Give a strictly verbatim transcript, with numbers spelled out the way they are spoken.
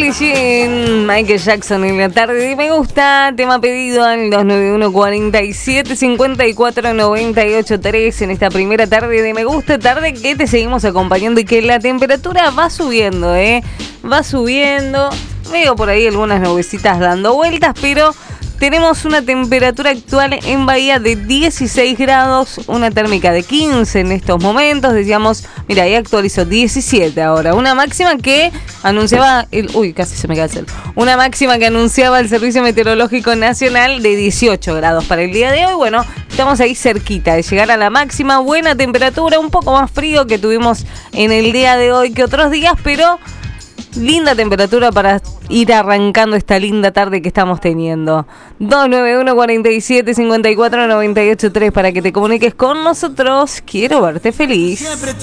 Billie Jean, Michael Jackson en la tarde de Me Gusta, tema pedido al dos nueve uno, cuarenta y siete, cincuenta y cuatro, noventa y ocho, tres en esta primera tarde de Me Gusta, tarde que te seguimos acompañando y que la temperatura va subiendo, ¿eh? Va subiendo, veo por ahí algunas nubecitas dando vueltas, pero tenemos una temperatura actual en Bahía de dieciséis grados, una térmica de quince en estos momentos. Decíamos, mira, ahí actualizó diecisiete ahora. Una máxima que anunciaba el... Uy, casi se me cae el cel. Una máxima que anunciaba el Servicio Meteorológico Nacional de dieciocho grados para el día de hoy. Bueno, estamos ahí cerquita de llegar a la máxima. Buena temperatura, un poco más frío que tuvimos en el día de hoy que otros días, pero... linda temperatura para ir arrancando esta linda tarde que estamos teniendo. dos nueve uno, cuarenta y siete, cincuenta y cuatro, noventa y ocho, tres para que te comuniques con nosotros. Quiero verte feliz.